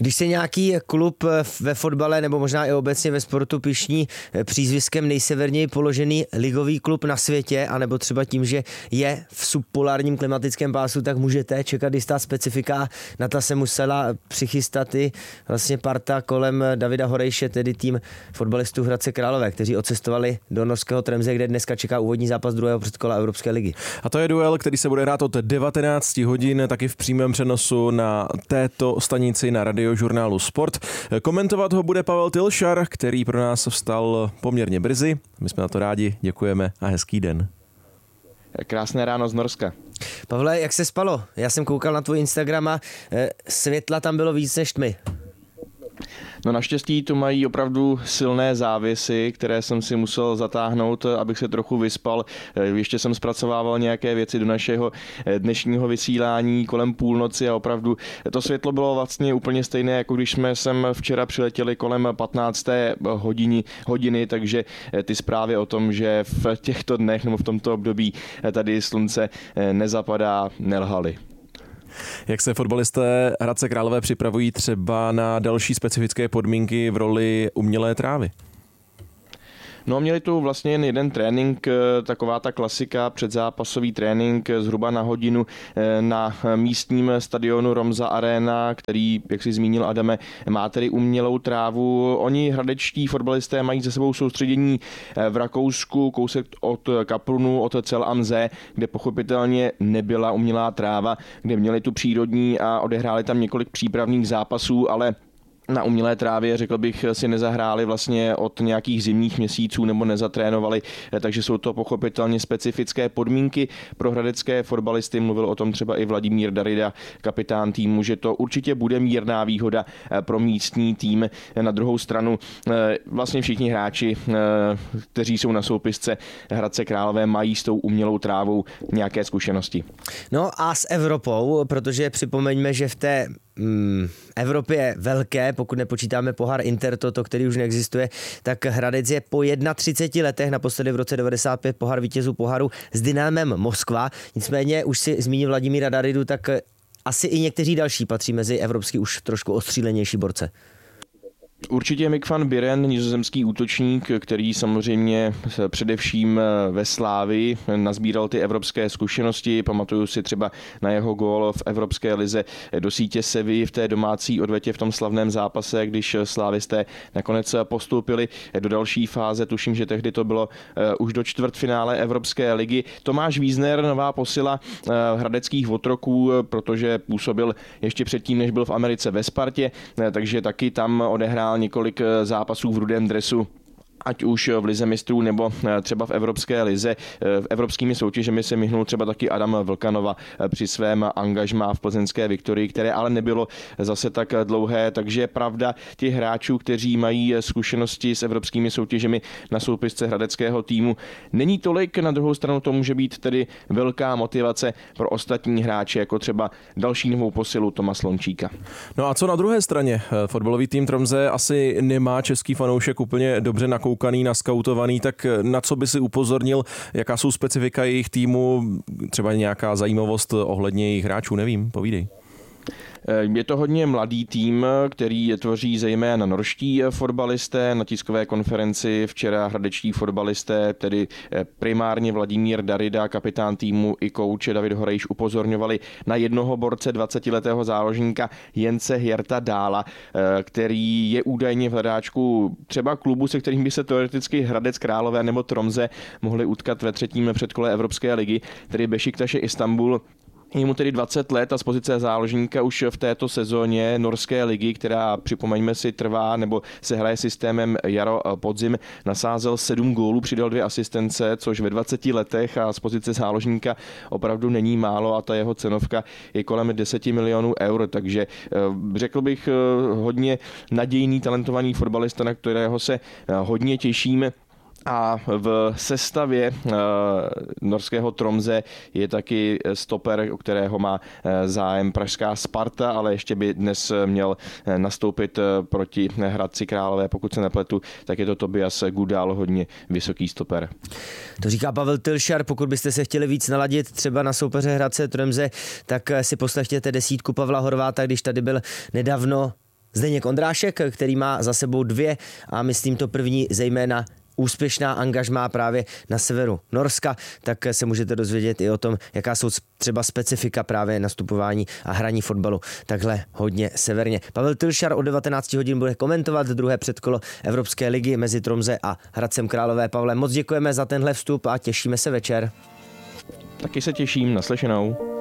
Když se nějaký klub ve fotbale nebo možná i obecně ve sportu pyšní přízviskem nejseverněji položený ligový klub na světě, anebo třeba tím, že je v subpolárním klimatickém pásu, tak můžete čekat jistá specifika. Na ta se musela přichystat i vlastně parta kolem Davida Horejše, tedy tým fotbalistů Hradce Králové, kteří odcestovali do norského Tromsø, kde dneska čeká úvodní zápas druhého předkola Evropské ligy. A to je duel, který se bude hrát od 19 hodin, taky v přímém přenosu na této stanici na Radiožurnálu Sport. Komentovat ho bude Pavel Tilšar, který pro nás vstal poměrně brzy. My jsme na to rádi, děkujeme a hezký den. Krásné ráno z Norska. Pavle, jak se spalo? Já jsem koukal na tvůj Instagram a světla tam bylo víc než tmy. No naštěstí tu mají opravdu silné závěsy, které jsem si musel zatáhnout, abych se trochu vyspal. Ještě jsem zpracovával nějaké věci do našeho dnešního vysílání kolem půlnoci a opravdu to světlo bylo vlastně úplně stejné, jako když jsme sem včera přiletěli kolem 15. hodiny, takže ty zprávy o tom, že v těchto dnech nebo v tomto období tady slunce nezapadá, nelhaly. Jak se fotbalisté Hradce Králové připravují třeba na další specifické podmínky v roli umělé trávy? No, měli tu vlastně jen jeden trénink, taková ta klasika, předzápasový trénink zhruba na hodinu na místním stadionu Romza Arena, který, jak si zmínil Adame, má tedy umělou trávu. Oni hradečtí fotbalisté mají za sebou soustředění v Rakousku, kousek od Kaprunu, od Zell am See, kde pochopitelně nebyla umělá tráva, kde měli tu přírodní a odehráli tam několik přípravných zápasů, ale na umělé trávě, řekl bych, si nezahráli vlastně od nějakých zimních měsíců nebo nezatrénovali, takže jsou to pochopitelně specifické podmínky pro hradecké fotbalisty. Mluvil o tom třeba i Vladimír Darida, kapitán týmu, že to určitě bude mírná výhoda pro místní tým. Na druhou stranu vlastně všichni hráči, kteří jsou na soupisce Hradce Králové, mají s tou umělou trávou nějaké zkušenosti. No a s Evropou, protože připomeňme, že v té Evropě velké, pokud nepočítáme pohár Intertoto, který už neexistuje, tak Hradec je po 31 letech, naposledy v roce 95 pohár vítězů poháru s Dynamem Moskva. Nicméně už si zmínil Vladimíra Daridu, tak asi i někteří další patří mezi evropský už trošku ostřílenější borce. Určitě Mick van Buren, nizozemský útočník, který samozřejmě především ve Slávii nazbíral ty evropské zkušenosti. Pamatuju si třeba na jeho gól v Evropské lize do sítě Sevilly v té domácí odvetě v tom slavném zápase, když slávisté nakonec postoupili do další fáze. Tuším, že tehdy to bylo už do čtvrtfinále Evropské ligy. Tomáš Wiesner, nová posila hradeckých otroků, protože působil ještě předtím, než byl v Americe ve Spartě, takže taky tam odehrál několik zápasů v rudém dresu, ať už v lize mistrů nebo třeba v Evropské lize. V evropskými soutěžemi se myhnul třeba taky Adam Vlkanova při svém angažmá v plzeňské Viktorii, které ale nebylo zase tak dlouhé, takže pravda těch hráčů, kteří mají zkušenosti s evropskými soutěžemi na soupisce hradeckého týmu, není tolik. Na druhou stranu to může být tedy velká motivace pro ostatní hráče, jako třeba další novou posilu Toma Slončíka. No a co na druhé straně? Fotbalový tým Tromsø asi nemá český fanoušek úplně dobře nakoukaný, naskautovaný, tak na co by si upozornil, jaká jsou specifika jejich týmu, třeba nějaká zajímavost ohledně jejich hráčů, nevím, povídej. Je to hodně mladý tým, který tvoří zejména norští fotbalisté. Na tiskové konferenci včera hradečtí fotbalisté, tedy primárně Vladimír Darida, kapitán týmu, i kouč David Horejš upozorňovali na jednoho borce, 20letého záložníka Jence Hjerta Dála, který je údajně v hledáčku třeba klubu, se kterým by se teoreticky Hradec Králové nebo Tromsø mohli utkat ve třetím předkole Evropské ligy, tedy Bešiktaše Istanbul. Je mu tedy 20 let a z pozice záložníka už v této sezóně norské ligy, která, připomeňme si, trvá nebo se hraje systémem jaro-podzim, nasázel 7 gólů, přidal 2 asistence, což ve 20 letech a z pozice záložníka opravdu není málo a ta jeho cenovka je kolem 10 milionů eur, takže řekl bych hodně nadějný, talentovaný fotbalista, na kterého se hodně těšíme. A v sestavě norského Tromsø je taky stoper, o kterého má zájem pražská Sparta, ale ještě by dnes měl nastoupit proti Hradci Králové, pokud se nepletu, tak je to Tobias Gudal, hodně vysoký stoper. To říká Pavel Tilšar, pokud byste se chtěli víc naladit třeba na soupeře Hradce Tromsø, tak si poslechněte desítku Pavla Horváta, když tady byl nedávno Zdeněk Ondrášek, který má za sebou 2 a myslím to první zejména úspěšná angažmá právě na severu Norska, tak se můžete dozvědět i o tom, jaká jsou třeba specifika právě nastupování a hraní fotbalu takhle hodně severně. Pavel Tylšar od 19 hodin bude komentovat druhé předkolo Evropské ligy mezi Tromsø a Hradcem Králové. Pavle, moc děkujeme za tenhle vstup a těšíme se večer. Taky se těším, naslyšenou.